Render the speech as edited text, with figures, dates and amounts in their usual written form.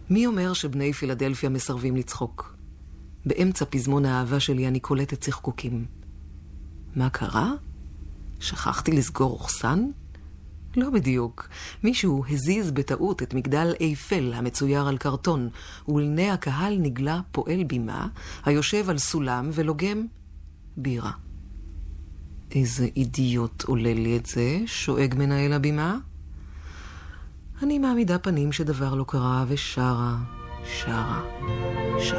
מי אומר שבני פילדלפיה מסרבים לצחוק? באמצע פזמון האהבה שלי אני קולטת צחקוקים. מה קרה? שכחתי לסגור אוכסן? לא בדיוק. מישהו הזיז בטעות את מגדל איפל המצויר על קרטון, ולעיני הקהל נגלה פועל בימה, היושב על סולם ולוגם בירה. איזה אידיוט עולה לי את זה, שואג מנהל הבימה. אני מעמידה פנים שדבר לא קרה ושרה, שרה.